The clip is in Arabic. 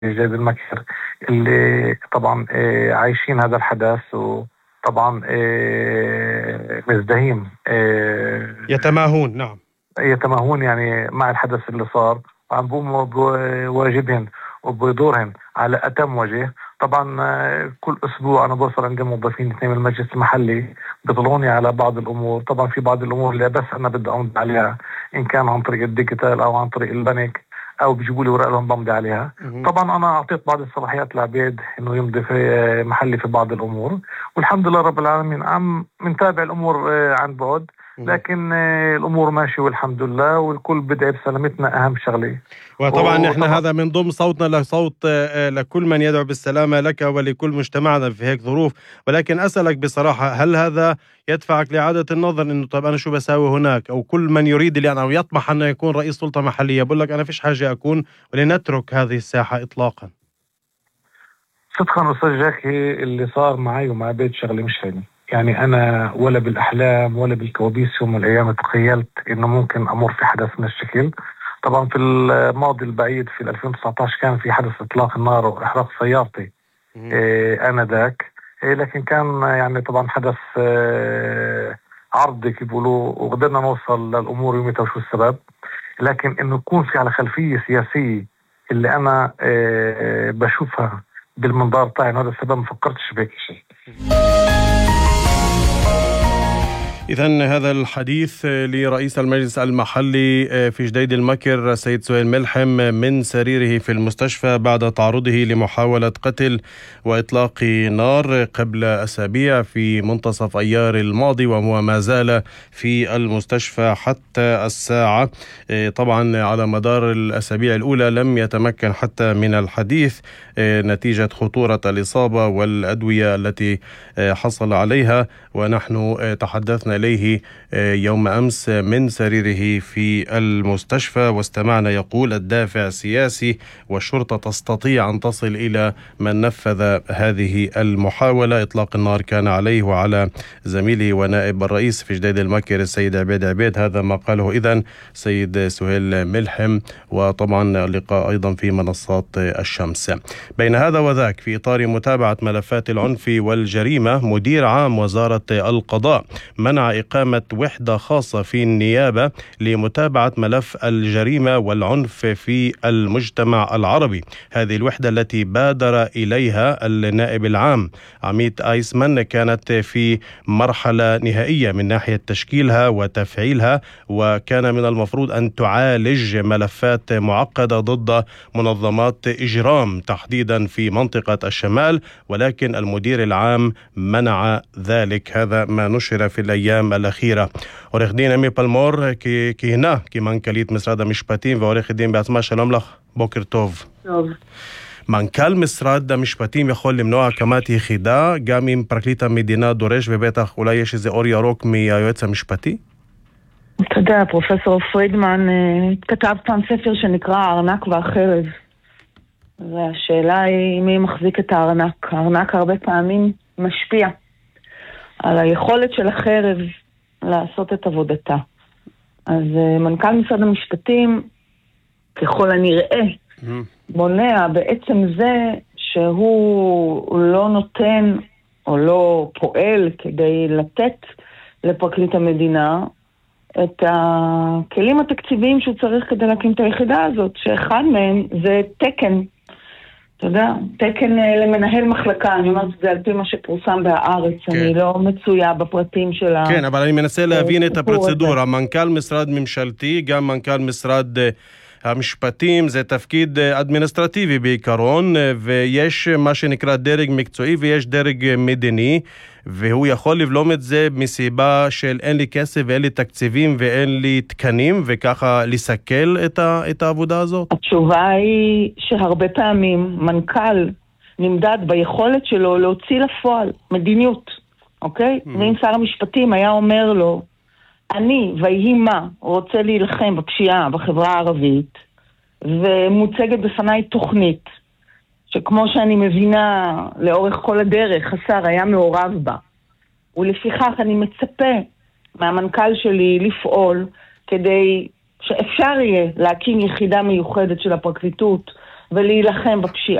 جاد المكر اللي طبعا عايشين هذا الحدث، وطبعا مزدهين، يتماهون. نعم، يتماهون يعني مع الحدث اللي صار، وعم بقوموا بواجبهم وبدورهم على أتم وجه. طبعا كل أسبوع أنا بوصل عندي موظفين اثنين من المجلس المحلي بيطلعوني على بعض الأمور. طبعا في بعض الأمور اللي بس أنا بدي أمضي عليها، إن كان عن طريق الديجيتال أو عن طريق البنك أو بيجيبوا لي ورق لهم بمضي عليها. طبعا أنا أعطيت بعض الصلاحيات للعبيد إنه يمضي في محلي في بعض الأمور، والحمد لله رب العالمين عم منتابع الأمور عن بعد، لكن الأمور ماشية والحمد لله، والكل بدأ بسلامتنا أهم شغلة. وطبعا نحن هذا من ضمن صوتنا لصوت لكل من يدعو بالسلامة لك ولكل مجتمعنا في هيك ظروف. ولكن أسألك بصراحة، هل هذا يدفعك لإعادة النظر إنه طب أنا شو بساوي هناك؟ أو كل من يريد الآن أو يطمح أنه يكون رئيس سلطة محلية بقول لك أنا فيش حاجة أكون، ولنترك هذه الساحة إطلاقا. صدقا أستاذ جاكي، اللي صار معي ومع بيت شغلة مش هيني. يعني أنا ولا بالأحلام ولا بالكوابيس يوم من الأيام تخيلت إنه ممكن أمر في حدث من الشكل. طبعا في الماضي البعيد في 2019 كان في حدث إطلاق النار وإحراق سيارتي آنذاك، لكن كان يعني طبعا حدث عرضي كيف بيقولوا، وقدرنا نوصل للأمور يوميتها وشو السبب. لكن إنه يكون في على خلفية سياسية اللي أنا بشوفها بالمنظار تاعي، هذا السبب ما فكرتش بهيك شيء. إذن هذا الحديث لرئيس المجلس المحلي في جديد المكر سيد سهيل ملحم من سريره في المستشفى بعد تعرضه لمحاولة قتل وإطلاق نار قبل أسابيع في منتصف أيار الماضي، وهو ما زال في المستشفى حتى الساعة. طبعا على مدار الأسابيع الأولى لم يتمكن حتى من الحديث نتيجة خطورة الإصابة والأدوية التي حصل عليها، ونحن تحدثنا إليه يوم أمس من سريره في المستشفى، واستمعنا يقول الدافع سياسي والشرطة تستطيع أن تصل إلى من نفذ هذه المحاولة. إطلاق النار كان عليه وعلى زميله ونائب الرئيس في جديد المكر السيد عبيد عبيد. هذا ما قاله إذن سيد سهيل ملحم، وطبعا لقاء أيضا في منصات الشمس. بين هذا وذاك في إطار متابعة ملفات العنف والجريمة، مدير عام وزارة القضاء منع إقامة وحدة خاصة في النيابة لمتابعة ملف الجريمة والعنف في المجتمع العربي. هذه الوحدة التي بادر إليها النائب العام عميد أيسمان كانت في مرحلة نهائية من ناحية تشكيلها وتفعيلها، وكان من المفروض أن تعالج ملفات معقدة ضد منظمات إجرام تحديدا في منطقة الشمال، ولكن المدير العام منع ذلك. هذا ما نشر في الأيام الأخيرة. עורך דין אמיר פלמור כהנה כמנכ"לית משרד המשפטים, ועורך דין בעצמה, שלום לך, בוקר טוב. טוב. מנכ"ל משרד המשפטים יכול למנוע הקמת יחידה גם אם פרקליט המדינה דורש, ובטח אולי יש איזה אור ירוק מהיועץ המשפטי? אתה יודע, פרופסור פרידמן כתב פעם ספר שנקרא הארנק והחרב, והשאלה היא מי מחזיק את הארנק. הארנק הרבה פעמים משפיע על היכולת של החרב לעשות את עבודתה. אז מנכ"ל משרד המשפטים ככל הנראה מונע בעצם זה שהוא לא נותן או לא פועל כדי לתת לפרקליט המדינה את הכלים התקציביים שהוא צריך כדי להקים את היחידה הזאת, שאחד מהם זה תקן. אתה יודע, תקן למנהל מחלקה, אני אומרת זה על פי מה שפורסם בהארץ, כן. אני לא מצויה בפרטים של כן, אבל אני מנסה להבין את הפרוצדורה. מנכ"ל משרד ממשלתי, גם מנכ"ל משרד המשפטים, זה תפקיד אדמיניסטרטיבי בעיקרון, ויש מה שנקרא דרג מקצועי ויש דרג מדיני, והוא יכול לבלום את זה מסיבה של אין לי כסף ואין לי תקציבים ואין לי תקנים, וככה לסכל את העבודה הזאת? התשובה היא שהרבה פעמים מנכ"ל נמדד ביכולת שלו להוציא לפועל מדיניות, אוקיי? ואם שר המשפטים היה אומר לו, אני ויהי מה רוצה להילחם בפשיעה בחברה הערבית, ומוצגת בפניי תוכנית שכמו שאני מבינה לאורך כל הדרך השר היה מעורב בה, ולפיכך אני מצפה מהמנכ"ל שלי לפעול כדי שאפשר יהיה להקים יחידה מיוחדת של הפרקליטות ולהילחם בפשיעה.